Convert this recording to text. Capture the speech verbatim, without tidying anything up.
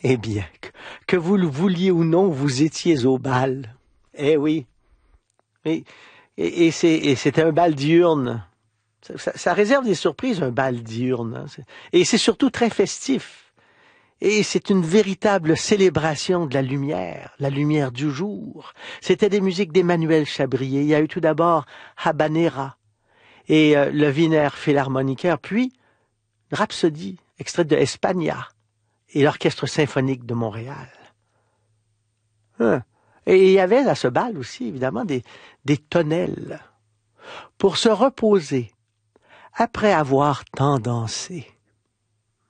Eh bien, que, que vous le vouliez ou non, vous étiez au bal. Eh oui. Et, et, et c'est, et c'était un bal diurne. Ça, ça, ça réserve des surprises, un bal diurne. Hein. C'est- Et c'est surtout très festif. Et c'est une véritable célébration de la lumière, la lumière du jour. C'était des musiques d'Emmanuel Chabrier. Il y a eu tout d'abord Habanera et euh, le Wiener Philharmoniker, puis Rhapsodie, extraite de España, et l'Orchestre symphonique de Montréal. Hein. Et il y avait à ce bal aussi, évidemment, des, des tonnelles pour se reposer après avoir tant dansé.